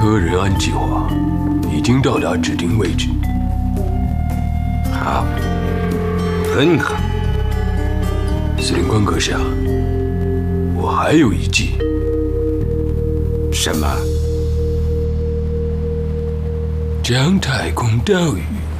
科仁安计划已经到达指定位置。 好，很好。 司令官阁下，我还有一计。 什么？ 将太空岛屿